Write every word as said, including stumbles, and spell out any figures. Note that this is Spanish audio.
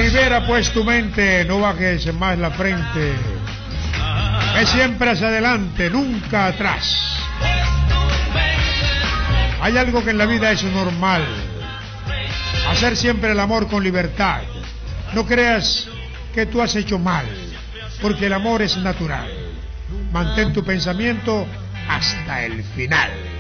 libera pues tu mente, no bajes más la frente. Ve siempre hacia adelante, nunca atrás. Hay algo que en la vida es normal: hacer siempre el amor con libertad. No creas que tú has hecho mal, porque el amor es natural. Mantén tu pensamiento hasta el final.